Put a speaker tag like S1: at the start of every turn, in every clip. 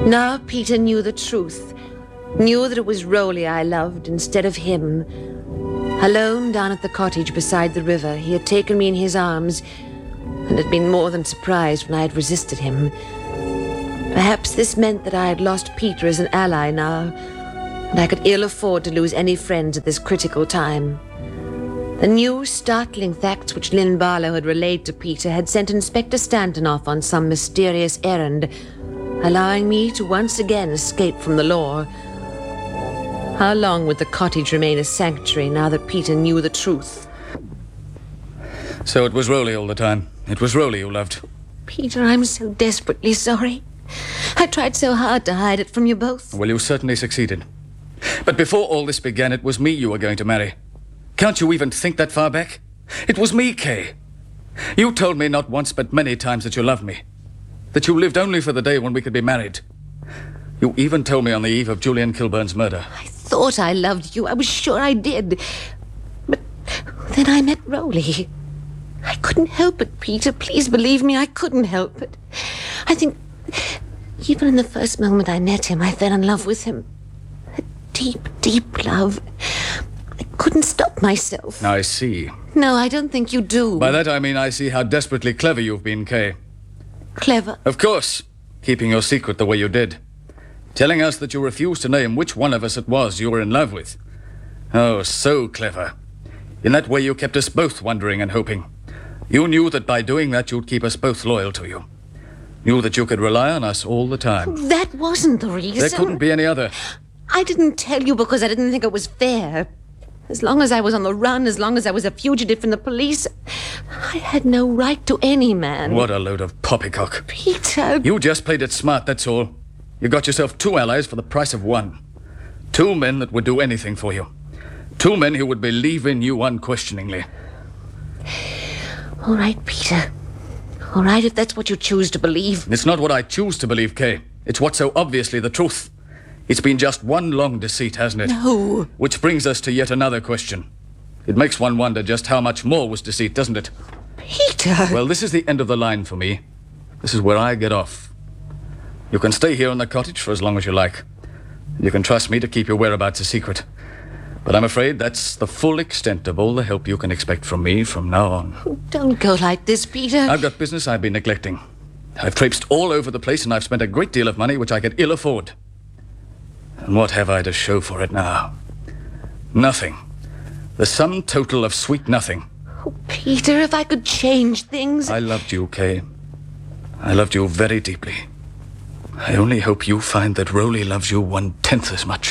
S1: Now Peter knew the truth. Knew that it was Rowley I loved instead of him. Alone down at the cottage beside the river, he had taken me in his arms and had been more than surprised when I had resisted him. Perhaps this meant that I had lost Peter as an ally now, and I could ill afford to lose any friends at this critical time. The new, startling facts which Lynn Barlow had relayed to Peter had sent Inspector Stanton off on some mysterious errand, allowing me to once again escape from the law. How long would the cottage remain a sanctuary now that Peter knew the truth?
S2: So it was Rowley all the time. It was Rowley you loved.
S1: Peter, I'm so desperately sorry. I tried so hard to hide it from you both.
S2: Well, you certainly succeeded. But before all this began, it was me you were going to marry. Can't you even think that far back? It was me, Kay. You told me not once but many times that you loved me. That you lived only for the day when we could be married. You even told me on the eve of Julian Kilburn's murder.
S1: I thought I loved you. I was sure I did. But then I met Rowley. I couldn't help it, Peter. Please believe me, I couldn't help it. I think even in the first moment I met him, I fell in love with him. A deep, deep love. I couldn't stop myself.
S2: I see.
S1: No, I don't think you do.
S2: By that I mean I see how desperately clever you've been, Kay.
S1: Clever?
S2: Of course. Keeping your secret the way you did. Telling us that you refused to name which one of us it was you were in love with. Oh, so clever. In that way you kept us both wondering and hoping. You knew that by doing that you'd keep us both loyal to you. Knew that you could rely on us all the time.
S1: That wasn't the reason.
S2: There couldn't be any other.
S1: I didn't tell you because I didn't think it was fair. As long as I was on the run, as long as I was a fugitive from the police, I had no right to any man.
S2: What a load of poppycock.
S1: Peter.
S2: You just played it smart, that's all. You got yourself 2 allies for the price of 1. 2 men that would do anything for you. 2 men who would believe in you unquestioningly.
S1: All right, Peter. All right, if that's what you choose to believe.
S2: It's not what I choose to believe, Kay. It's what's so obviously the truth. It's been just one long deceit, hasn't it?
S1: No.
S2: Which brings us to yet another question. It makes one wonder just how much more was deceit, doesn't it?
S1: Peter!
S2: Well, this is the end of the line for me. This is where I get off. You can stay here in the cottage for as long as you like. You can trust me to keep your whereabouts a secret. But I'm afraid that's the full extent of all the help you can expect from me from now on.
S1: Oh, don't go like this, Peter.
S2: I've got business I've been neglecting. I've traipsed all over the place and I've spent a great deal of money which I could ill afford. And what have I to show for it now? Nothing. The sum total of sweet nothing.
S1: Oh, Peter, if I could change things...
S2: I loved you, Kay. I loved you very deeply. I only hope you find that Rowley loves you 1/10 as much.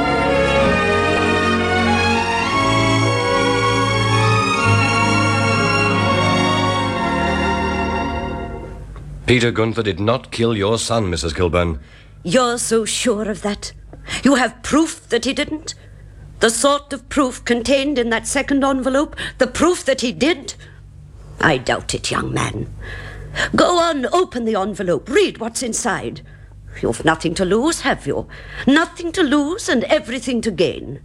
S3: Peter Gunther did not kill your son, Mrs. Kilburn.
S4: You're so sure of that? You have proof that he didn't? The sort of proof contained in that second envelope? The proof that he did? I doubt it, young man. Go on, open the envelope. Read what's inside. You've nothing to lose, have you? Nothing to lose and everything to gain.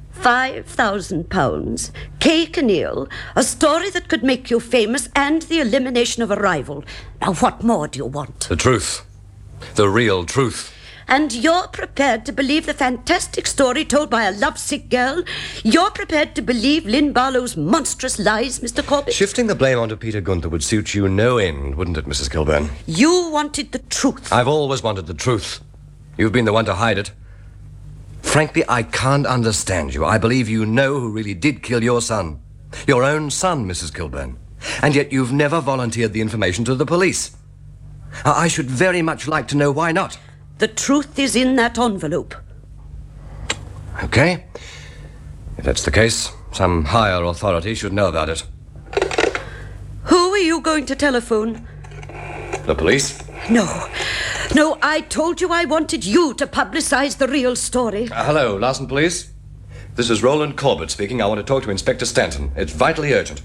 S4: £5,000, Kay Kinneal, a story that could make you famous, and the elimination of a rival. Now, what more do you want?
S3: The truth. The real truth.
S4: And you're prepared to believe the fantastic story told by a lovesick girl? You're prepared to believe Lynn Barlow's monstrous lies, Mr. Corbett?
S3: Shifting the blame onto Peter Gunther would suit you no end, wouldn't it, Mrs. Kilburn?
S4: You wanted the truth.
S3: I've always wanted the truth. You've been the one to hide it. Frankly, I can't understand you. I believe you know who really did kill your son. Your own son, Mrs. Kilburn. And yet you've never volunteered the information to the police. I should very much like to know why not.
S4: The truth is in that envelope.
S3: Okay. If that's the case, some higher authority should know about it.
S4: Who are you going to telephone?
S3: The police?
S4: No, I told you I wanted you to publicize the real story.
S3: Hello, Larson Police. This is Roland Corbett speaking. I want to talk to Inspector Stanton. It's vitally urgent.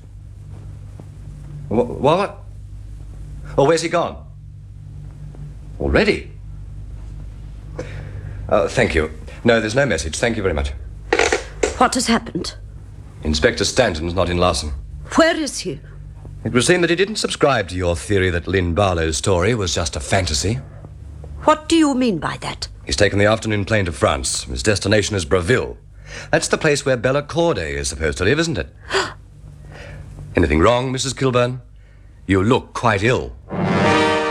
S3: What? Oh, where's he gone? Already? Thank you. No, there's no message. Thank you very much.
S4: What has happened?
S3: Inspector Stanton's not in Larson.
S4: Where is he?
S3: It would seem that he didn't subscribe to your theory that Lynn Barlow's story was just a fantasy.
S4: What do you mean by that?
S3: He's taken the afternoon plane to France. His destination is Breville. That's the place where Bella Corday is supposed to live, isn't it? Anything wrong, Mrs. Kilburn? You look quite ill.